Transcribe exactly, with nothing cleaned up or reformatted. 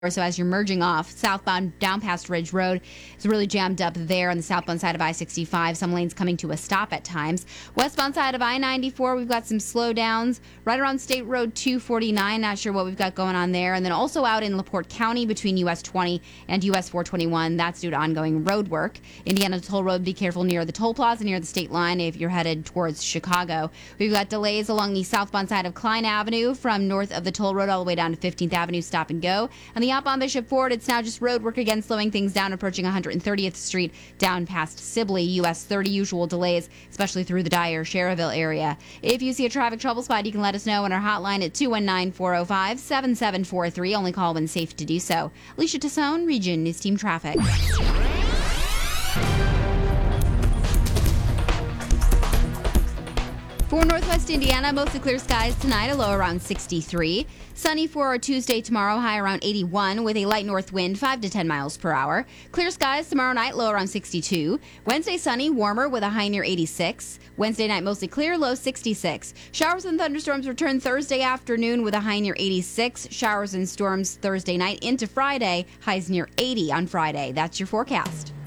So as you're merging off, southbound down past Ridge Road is really jammed up there on the southbound side of I sixty-five. Some lanes coming to a stop at times. Westbound side of I ninety-four, we've got some slowdowns right around State Road two forty-nine. Not sure what we've got going on there. And then also out in LaPorte County between U S twenty and U S four twenty-one. That's due to ongoing road work. Indiana Toll Road, be careful near the toll plaza, near the state line if you're headed towards Chicago. We've got delays along the southbound side of Klein Avenue from north of the toll road all the way down to fifteenth Avenue, stop and go. And the outbound Bishop Ford, it's now just road work again, slowing things down, approaching one hundred thirtieth Street down past Sibley. U S thirty, usual delays, especially through the Dyer, Cherville area. If you see a traffic trouble spot, you can let us know on our hotline at two one nine, four oh five, seven seven four three. Only call when safe to do so. Alicia Tassone, Region News Team Traffic. For Northwest Indiana, mostly clear skies tonight, a low around sixty-three. Sunny for our Tuesday tomorrow, high around eighty-one with a light north wind, five to ten miles per hour. Clear skies tomorrow night, low around sixty-two. Wednesday sunny, warmer with a high near eighty-six. Wednesday night mostly clear, low sixty-six. Showers and thunderstorms return Thursday afternoon with a high near eighty-six. Showers and storms Thursday night into Friday, highs near eighty on Friday. That's your forecast.